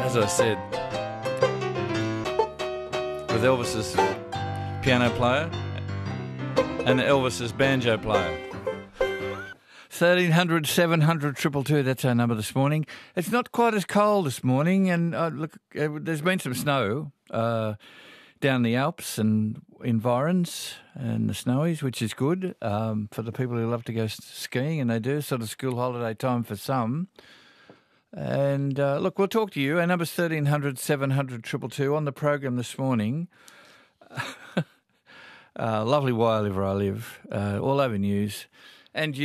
as I said, with Elvis's piano player and Elvis's banjo player. 1300 700 222, that's our number this morning. It's not quite as cold this morning, and look, there's been some snow down the Alps and environs and the snowies, which is good for the people who love to go skiing, and they do, sort of school holiday time for some. And look, we'll talk to you. Our number's 1300 700 222 on the program this morning. Lovely where I live, all over news. And